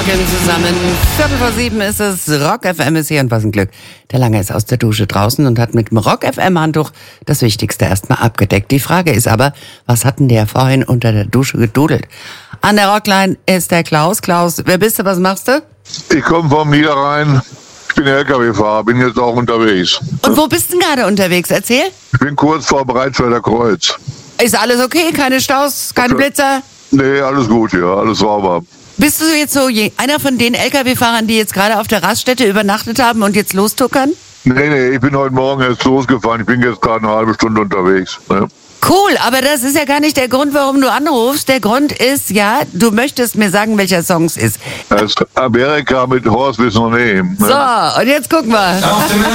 Morgen zusammen. 6:45 ist es. Rock FM ist hier und was ein Glück. Der Lange ist aus der Dusche draußen und hat mit dem Rock FM Handtuch das Wichtigste erstmal abgedeckt. Die Frage ist aber, was hat denn der vorhin unter der Dusche gedudelt? An der Rockline ist der Klaus. Klaus, wer bist du, was machst du? Ich komme vom Niederrhein. Ich bin LKW-Fahrer, bin jetzt auch unterwegs. Und wo bist du denn gerade unterwegs? Erzähl. Ich bin kurz vor Breitscheider Kreuz. Ist alles okay? Keine Staus, keine Blitzer? Nee, alles gut, ja, alles sauber. Bist du jetzt so einer von den LKW-Fahrern, die jetzt gerade auf der Raststätte übernachtet haben und jetzt lostuckern? Nee, ich bin heute Morgen erst losgefahren. Ich bin jetzt gerade eine halbe Stunde unterwegs. Ne? Cool, aber das ist ja gar nicht der Grund, warum du anrufst. Der Grund ist, ja, du möchtest mir sagen, welcher Song es ist. Das ist Amerika mit Horst Wissner. Ne? So, und jetzt gucken wir.